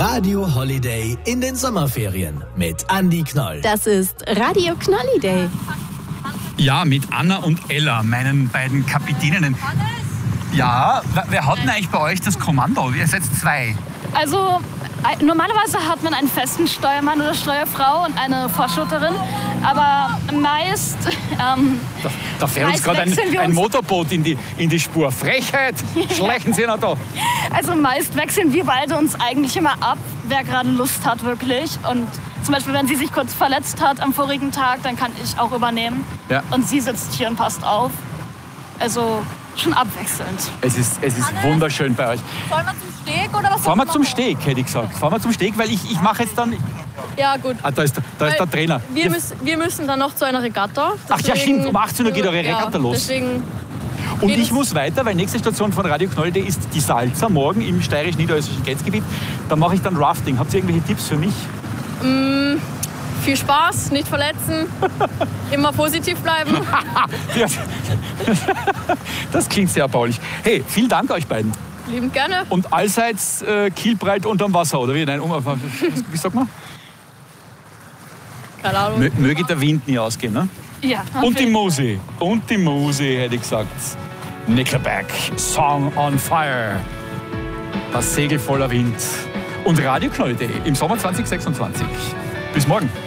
Radio Holiday in den Sommerferien mit Andi Knoll. Das ist Radio Knolliday. Ja, mit Anna und Ella, meinen beiden Kapitäninnen. Ja, wer hat denn eigentlich bei euch das Kommando? Ihr seid zwei. Also normalerweise hat man einen festen Steuermann oder Steuerfrau und eine Vorschutterin, aber meist Da fährt uns gerade ein Motorboot in die Spur. Frechheit! Schleichen Sie noch da! Also meist wechseln wir beide uns eigentlich immer ab, wer gerade Lust hat wirklich. Und zum Beispiel, wenn sie sich kurz verletzt hat am vorigen Tag, dann kann ich auch übernehmen. Ja. Und sie sitzt hier und passt auf. Also schon abwechselnd. Es ist wunderschön bei euch. Fahren wir zum Steg oder was? Fahren wir zum Steg, hätte ich gesagt. Fahren wir zum Steg, weil ich mache jetzt dann... Ja, gut. Ah, da ist der Trainer. Wir müssen dann noch zu einer Regatta. Ach ja, stimmt, um 18 Uhr geht eure Regatta los. Deswegen Und ich muss weiter, weil nächste Station von Radio Knolliday ist die Salza, morgen im steirisch-niederösterreichischen Grenzgebiet. Da mache ich dann Rafting. Habt ihr irgendwelche Tipps für mich? viel Spaß, nicht verletzen, immer positiv bleiben. Ja, das klingt sehr erbaulich. Hey, vielen Dank euch beiden. Liebend gerne. Und allseits kielbreit unterm Wasser, oder wie? Nein, wie sagt man? Keine Ahnung. Möge der Wind nie ausgehen, ne? Ja. Und die Musik, hätte ich gesagt. Nickelback, Song on Fire. Das Segel voller Wind. Und Radio Knolliday im Sommer 2026. Bis morgen.